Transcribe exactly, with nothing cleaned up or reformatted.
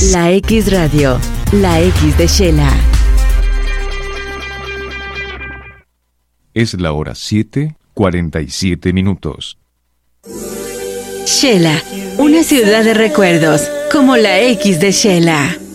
La X Radio, la X de Shela. Es la hora siete, cuarenta y siete minutos. Shela, una ciudad de recuerdos, como la X de Shela.